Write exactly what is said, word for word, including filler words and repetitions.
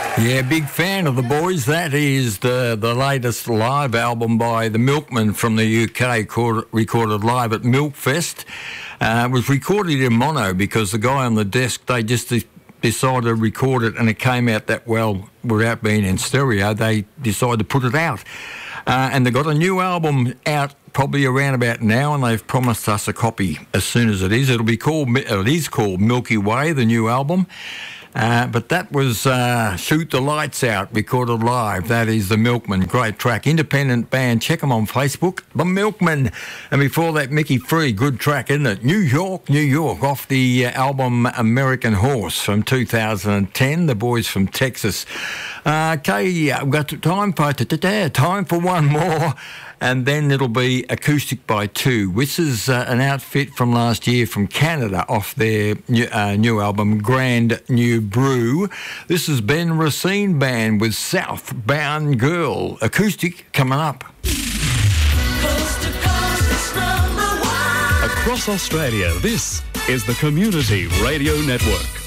Yeah, big fan of the boys. That is the the latest live album by the Milkmen from the U K, called, recorded live at Milkfest. Uh, it was recorded in mono because the guy on the desk, they just de- decided to record it and it came out that well without being in stereo. They decided to put it out. Uh, and they've got a new album out probably around about now, and they've promised us a copy as soon as it is. It'll be called, it is called Milky Way, the new album. Uh, but that was uh, Shoot the Lights Out, recorded live. That is the Milkmen. Great track. Independent band. Check them on Facebook. The Milkmen. And before that, Mickey Free. Good track, isn't it? New York, New York. Off the uh, album American Horse from two thousand ten. The boys from Texas. Uh, okay, uh, we've got time for, time for one more. And then it'll be Acoustic by Two. This is uh, an outfit from last year from Canada off their new, uh, new album, Grand New Brew. This is Ben Racine Band with Southbound Girl. Acoustic coming up. Coast to coast, it's number one. Across Australia, this is the Community Radio Network.